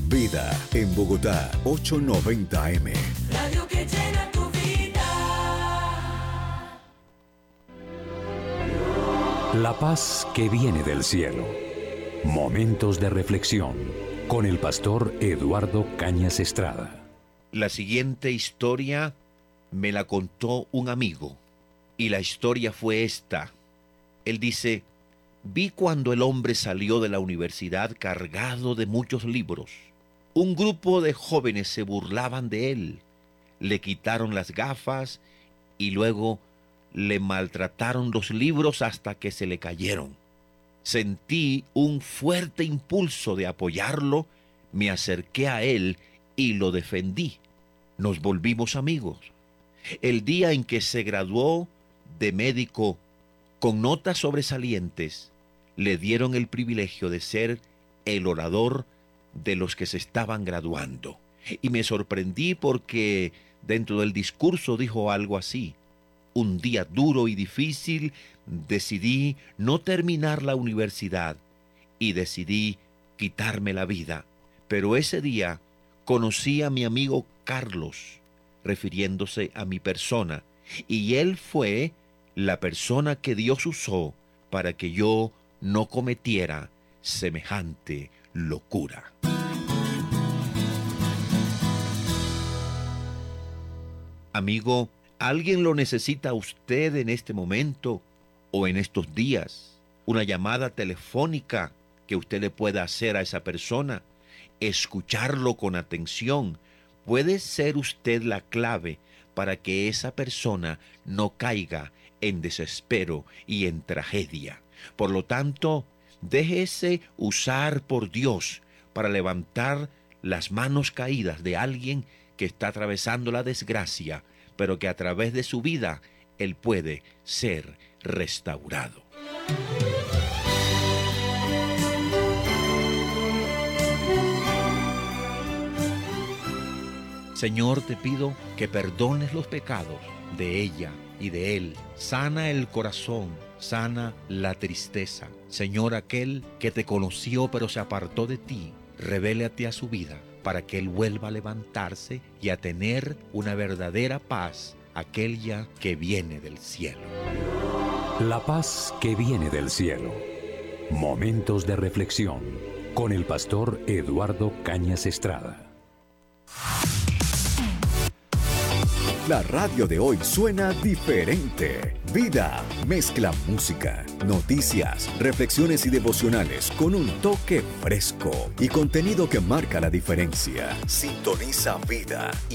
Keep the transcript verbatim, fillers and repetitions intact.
Vida en Bogotá, ochocientos noventa eme. Radio que llena tu vida. La paz que viene del cielo. Momentos de reflexión con el pastor Eduardo Cañas Estrada. La siguiente historia me la contó un amigo y la historia fue esta. Él dice: vi cuando el hombre salió de la universidad cargado de muchos libros. Un grupo de jóvenes se burlaban de él, le quitaron las gafas y luego le maltrataron los libros hasta que se le cayeron. Sentí un fuerte impulso de apoyarlo, me acerqué a él y lo defendí. Nos volvimos amigos. El día en que se graduó de médico con notas sobresalientes, le dieron el privilegio de ser el orador de los que se estaban graduando. Y me sorprendí porque dentro del discurso dijo algo así: un día duro y difícil, decidí no terminar la universidad y decidí quitarme la vida. Pero ese día conocí a mi amigo Carlos, refiriéndose a mi persona, y él fue la persona que Dios usó para que yo no cometiera semejante locura. Amigo, ¿alguien lo necesita a usted en este momento o en estos días? Una llamada telefónica que usted le pueda hacer a esa persona, escucharlo con atención. Puede ser usted la clave para que esa persona no caiga en desespero y en tragedia. Por lo tanto, déjese usar por Dios para levantar las manos caídas de alguien que está atravesando la desgracia, pero que a través de su vida él puede ser restaurado. Señor, te pido que perdones los pecados de ella y de él. Sana el corazón, sana la tristeza. Señor, aquel que te conoció pero se apartó de ti, revélate a su vida para que él vuelva a levantarse y a tener una verdadera paz, aquella que viene del cielo. La paz que viene del cielo. Momentos de reflexión con el pastor Eduardo Cañas Estrada. La radio de hoy suena diferente. Vida mezcla música, noticias, reflexiones y devocionales con un toque fresco y contenido que marca la diferencia. Sintoniza Vida y